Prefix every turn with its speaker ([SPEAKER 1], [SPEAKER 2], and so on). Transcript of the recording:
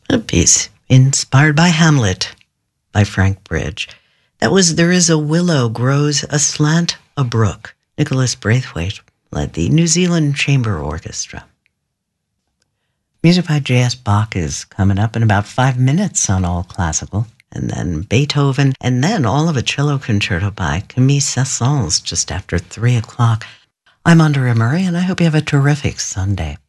[SPEAKER 1] A piece inspired by Hamlet by Frank Bridge. That was There Is a Willow Grows Aslant a Brook. Nicholas Braithwaite led the New Zealand Chamber Orchestra. Music by J.S. Bach is coming up in about 5 minutes on All Classical. And then Beethoven, and then all of a cello concerto by Camille Saint-Saëns just after 3 o'clock. I'm Andrea Murray, and I hope you have a terrific Sunday.